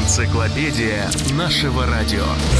Энциклопедия нашего радио.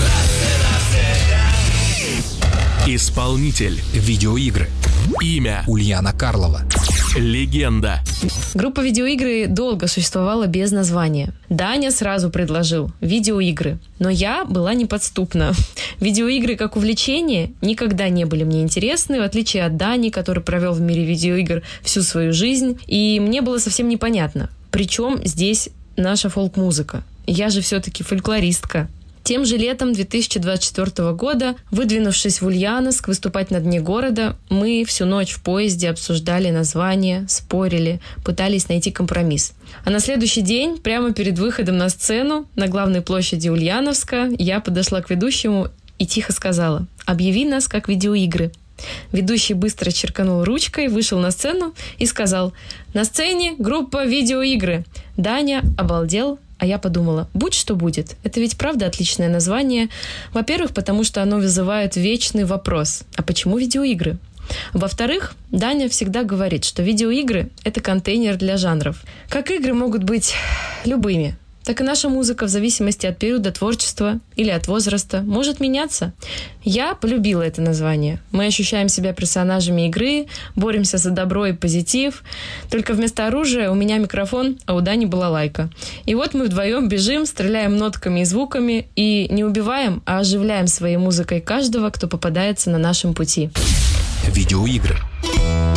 Исполнитель. Видеоигры. Имя. Ульяна Карлова. Легенда. Группа видеоигры долго существовала без названия. Даня сразу предложил видеоигры, но я была неподступна. Видеоигры как увлечение никогда не были мне интересны, в отличие от Дани, который провел в мире видеоигр всю свою жизнь, и мне было совсем непонятно, при чем здесь наша фолк-музыка. Я же все-таки фольклористка. Тем же летом 2024 года, выдвинувшись в Ульяновск выступать на дне города, мы всю ночь в поезде обсуждали название, спорили, пытались найти компромисс. А на следующий день, прямо перед выходом на сцену, на главной площади Ульяновска, я подошла к ведущему и тихо сказала: «Объяви нас как видеоигры». Ведущий быстро черканул ручкой, вышел на сцену и сказал: «На сцене группа видеоигры». Даня обалдел, а я подумала, будь что будет. Это ведь правда отличное название. Во-первых, потому что оно вызывает вечный вопрос. А почему видеоигры? Во-вторых, Даня всегда говорит, что видеоигры — это контейнер для жанров. Как игры могут быть любыми, так и наша музыка в зависимости от периода творчества или от возраста может меняться. Я полюбила это название. Мы ощущаем себя персонажами игры, боремся за добро и позитив. Только вместо оружия у меня микрофон, а у Дани балалайка. И вот мы вдвоем бежим, стреляем нотками и звуками и не убиваем, а оживляем своей музыкой каждого, кто попадается на нашем пути. Видеоигры.